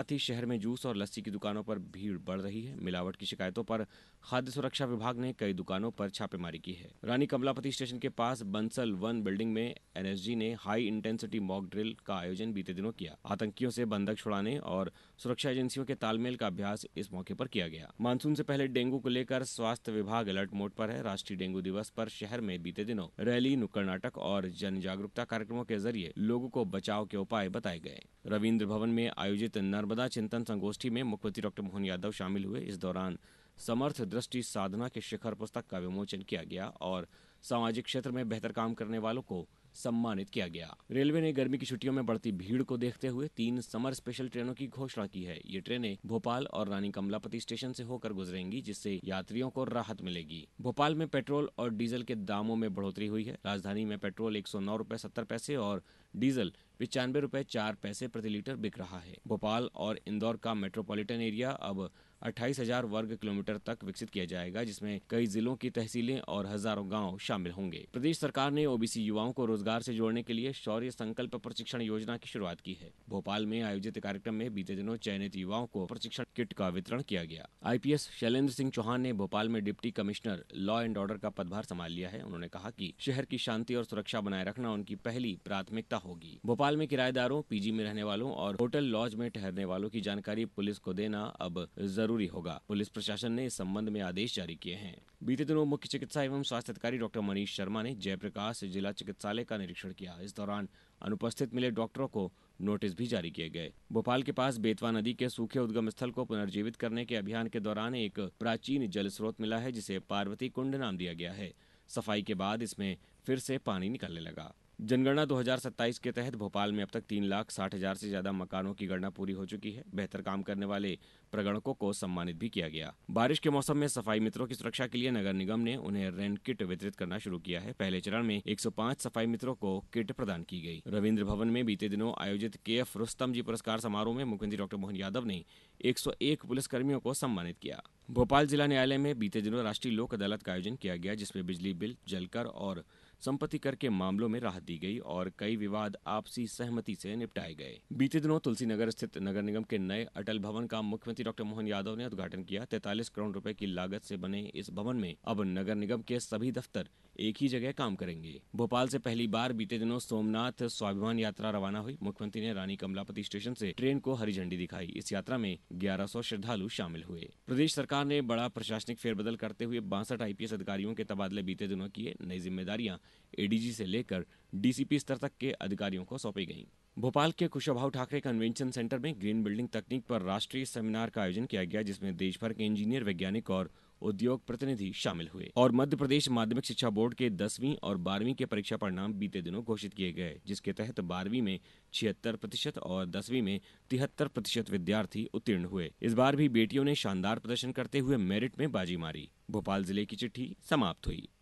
साथ ही शहर में जूस और लस्सी की दुकानों पर भीड़ बढ़ रही है। मिलावट की शिकायतों पर खाद्य सुरक्षा विभाग ने कई दुकानों पर छापेमारी की है। रानी कमलापति स्टेशन के पास बंसल 1 बिल्डिंग में एनएसजी ने हाई इंटेंसिटी मॉक ड्रिल का आयोजन बीते दिनों किया। आतंकियों से बंधक छुड़ाने और सुरक्षा एजेंसियों के तालमेल का अभ्यास इस मौके पर किया गया। मानसून से पहले डेंगू को लेकर स्वास्थ्य विभाग अलर्ट मोड पर है। राष्ट्रीय डेंगू दिवस पर शहर में बीते दिनों रैली, नुक्कड़ नाटक और जन जागरूकता कार्यक्रमों के जरिए लोगों को बचाव के उपाय बताए गए। रविंद्र भवन में आयोजित नर्मदा चिंतन संगोष्ठी में मुख्यमंत्री डॉक्टर मोहन यादव शामिल हुए। इस दौरान समर्थ दृष्टि साधना के शिखर पुस्तक का विमोचन किया गया और सामाजिक क्षेत्र में बेहतर काम करने वालों को सम्मानित किया गया। रेलवे ने गर्मी की छुट्टियों में बढ़ती भीड़ को देखते हुए 3 समर स्पेशल ट्रेनों की घोषणा की है। ये ट्रेनें भोपाल और रानी कमलापति स्टेशन से होकर गुजरेंगी, जिससे यात्रियों को राहत मिलेगी। भोपाल में पेट्रोल और डीजल के दामों में बढ़ोतरी हुई है। राजधानी में पेट्रोल 109 रुपए 70 पैसे और डीजल 95 रुपए 4 पैसे प्रति लीटर बिक रहा है। भोपाल और इंदौर का मेट्रोपॉलिटन एरिया अब 28,000 वर्ग किलोमीटर तक विकसित किया जाएगा, जिसमें कई जिलों की तहसीलें और हजारों गांव शामिल होंगे। प्रदेश सरकार ने ओबीसी युवाओं को रोजगार से जोड़ने के लिए शौर्य संकल्प प्रशिक्षण योजना की शुरुआत की है। भोपाल में आयोजित कार्यक्रम में बीते दिनों चयनित युवाओं को प्रशिक्षण किट का वितरण किया गया। आईपीएस शैलेंद्र सिंह चौहान ने भोपाल में deputy commissioner law and order का पदभार संभाल लिया है। उन्होंने कहा कि शहर की शांति और सुरक्षा बनाए रखना उनकी पहली प्राथमिकता होगी। भोपाल में किराएदारों, पीजी में रहने वालों और होटल लॉज में ठहरने वालों की जानकारी पुलिस को देना अब जरूरी होगा। पुलिस प्रशासन ने इस संबंध में आदेश जारी किए हैं। बीते दिनों मुख्य चिकित्सा एवं स्वास्थ्य अधिकारी डॉक्टर मनीष शर्मा ने जयप्रकाश जिला चिकित्सालय का निरीक्षण किया। इस दौरान अनुपस्थित मिले डॉक्टरों को नोटिस भी जारी किए गए। भोपाल के पास बेतवा नदी के सूखे उद्गम स्थल को पुनर्जीवित करने के अभियान के दौरान एक प्राचीन जल स्रोत मिला है, जिसे पार्वती कुंड नाम दिया गया है। सफाई के बाद इसमें फिर से पानी निकलने लगा। जनगणना 2027 के तहत भोपाल में अब तक 3,60,000 से ज्यादा मकानों की गणना पूरी हो चुकी है। बेहतर काम करने वाले प्रगणकों को सम्मानित भी किया गया। बारिश के मौसम में सफाई मित्रों की सुरक्षा के लिए नगर निगम ने उन्हें रेन किट वितरित करना शुरू किया है। पहले चरण में 105 सफाई मित्रों को किट प्रदान की गई। रविंद्र भवन में बीते दिनों आयोजित केएफ रुस्तम जी पुरस्कार समारोह में मुख्यमंत्री डॉक्टर मोहन यादव ने 101 पुलिसकर्मियों को सम्मानित किया। भोपाल जिला न्यायालय में बीते दिनों राष्ट्रीय लोक अदालत का आयोजन किया गया, जिसमें बिजली बिल, जलकर और संपत्ति कर के मामलों में राहत दी गई और कई विवाद आपसी सहमति से निपटाए गए। बीते दिनों तुलसी नगर स्थित नगर निगम के नए अटल भवन का मुख्यमंत्री डॉक्टर मोहन यादव ने उद्घाटन किया। 43 करोड़ रुपए की लागत से बने इस भवन में अब नगर निगम के सभी दफ्तर एक ही जगह काम करेंगे। भोपाल से पहली बार बीते दिनों सोमनाथ स्वाभिमान यात्रा रवाना हुई। मुख्यमंत्री ने रानी कमलापति स्टेशन से ट्रेन को हरी झंडी दिखाई। इस यात्रा में 1100 श्रद्धालु शामिल हुए। प्रदेश सरकार ने बड़ा प्रशासनिक फेरबदल करते हुए 62 आईपीएस अधिकारियों के तबादले बीते दिनों किए। नई जिम्मेदारियां एडीजी से लेकर डीसीपी स्तर तक के अधिकारियों को सौंपी गईं। भोपाल के कुशाभाऊ ठाकरे कन्वेंशन सेंटर में ग्रीन बिल्डिंग तकनीक पर राष्ट्रीय सेमिनार का आयोजन किया गया, जिसमें देश भर के इंजीनियर, वैज्ञानिक और उद्योग प्रतिनिधि शामिल हुए। और मध्य प्रदेश माध्यमिक शिक्षा बोर्ड के 10वीं और 12वीं के परीक्षा परिणाम बीते दिनों घोषित किए गए, जिसके तहत 12वीं में 76% और 10वीं में 73% विद्यार्थी उत्तीर्ण हुए। इस बार भी बेटियों ने शानदार प्रदर्शन करते हुए मेरिट में बाजी मारी। भोपाल जिले की चिट्ठी समाप्त हुई।